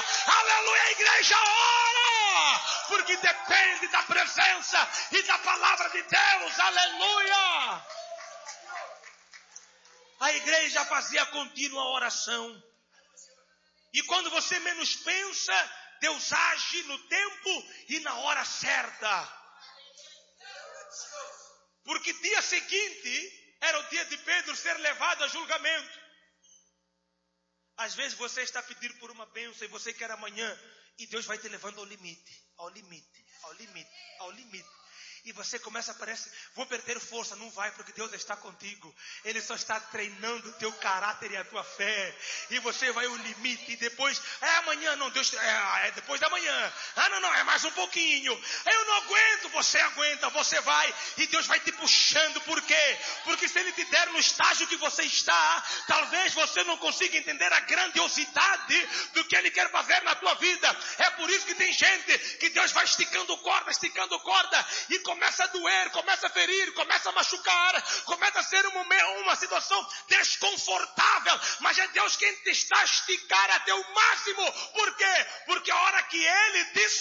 Aleluia, a igreja ora, porque depende da presença e da palavra de Deus. Aleluia. A igreja fazia contínua oração. E quando você menos pensa, Deus age no tempo e na hora certa. Porque dia seguinte era o dia de Pedro ser levado a julgamento. Às vezes você está pedindo por uma bênção e você quer amanhã. E Deus vai te levando ao limite, ao limite, ao limite, ao limite. E você começa, parece, vou perder força. Não vai, porque Deus está contigo. Ele só está treinando o teu caráter e a tua fé. E você vai ao limite. E depois, amanhã, não, Deus, é depois da manhã. Não, é mais um pouquinho. Eu não aguento, você aguenta, você vai. E Deus vai te puxando. Por quê? Porque se Ele te der no estágio que você está, talvez você não consiga entender a grandiosidade do que Ele quer fazer na tua vida. É por isso que tem gente que Deus vai esticando corda. E começa a doer, começa a ferir, começa a machucar, começa a ser uma situação desconfortável, mas é Deus quem te está a esticar até o máximo. Por quê? Porque a hora que Ele te